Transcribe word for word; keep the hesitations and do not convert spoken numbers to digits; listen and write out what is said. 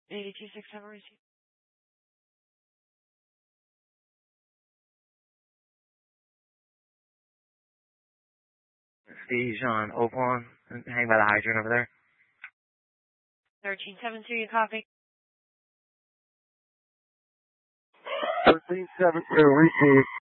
eighty-two six seven receive. Steve on Oakland, hang by the hydrant over there. thirteen seven two, you copy? thirteen seven two, receive.